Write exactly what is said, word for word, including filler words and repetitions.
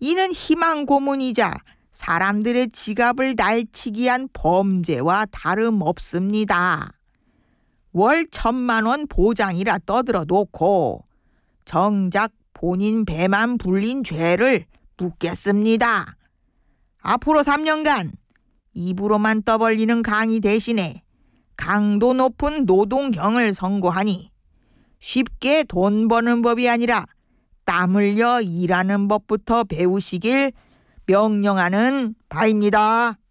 이는 희망 고문이자 사람들의 지갑을 날치기 위한 범죄와 다름없습니다. 월 천만 원 보장이라 떠들어 놓고 정작 본인 배만 불린 죄를 묻겠습니다. 앞으로 삼 년간 입으로만 떠벌리는 강의 대신에 강도 높은 노동경을 선고하니 쉽게 돈 버는 법이 아니라 땀 흘려 일하는 법부터 배우시길 명령하는 바입니다.